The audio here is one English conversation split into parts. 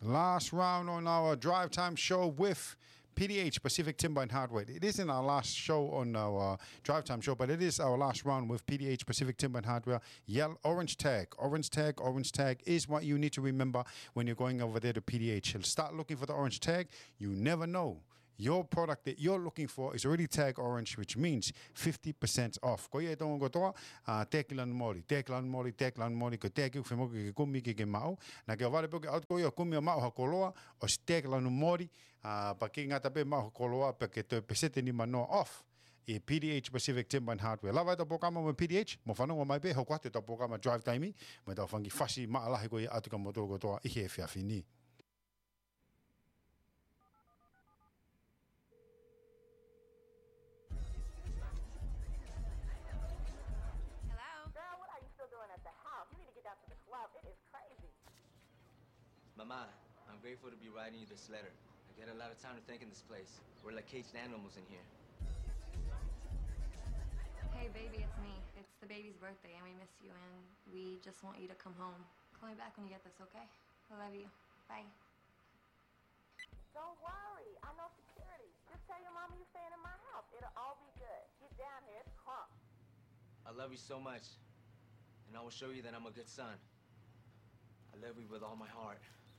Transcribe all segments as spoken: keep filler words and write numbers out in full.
Last round on our drive time show with P D H, Pacific Timber and Hardware. It isn't our last show on our drive time show, but it is our last round with P D H, Pacific Timber and Hardware. Yell orange tag. Orange tag, orange tag is what you need to remember when you're going over there to P D H. Start looking for the orange tag. You never know. Your product that you're looking for is already tag orange, which means fifty percent off. Ko ia tonga kotoa, tekilan mori, tekilan mori, tekilan mori, ko teki u whemoki ke kumi ki ke mau. Na ke wale poke auto ia kumi o mau hakoloa, o si tekilan mori, pa ki ngata pe mau hakoloa, pa ke te pesete ni manoa off. E P D H Pacific Timber and Hardware. Lawa ta pokama mo P D H, mo whanonga mai pe, hau kwate ta pokama drive time, me ta whangi whasi maalahi ko ia atuka moto kotoa, ihe e whiawhini. Mama, I'm grateful to be writing you this letter. I get a lot of time to think in this place. We're like caged animals in here. Hey, baby, it's me. It's the baby's birthday, and we miss you, and we just want you to come home. Call me back when you get this, okay? I love you. Bye. Don't worry. I know security. Just tell your mama you're staying in my house. It'll all be good. Get down here. It's crunk. I love you so much, and I will show you that I'm a good son. I love you with all my heart.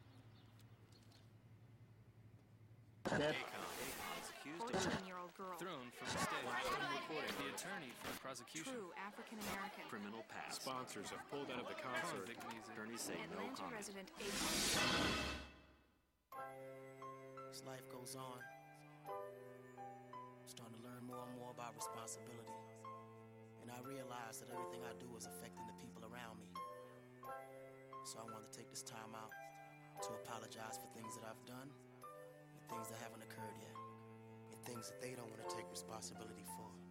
fourteen-year-old girl. Thrown from the stage. Recording. The attorney for the prosecution. True African-American. Criminal past. Sponsors have pulled out of the concert. Convict music. Attorneys say Atlanta no comment. resident Adrian. As life goes on, I'm starting to learn more and more about responsibility. And I realize that everything I do is affecting the people around me. So I want to take this time out to apologize for things that I've done and things that haven't occurred yet, and things that they don't want to take responsibility for.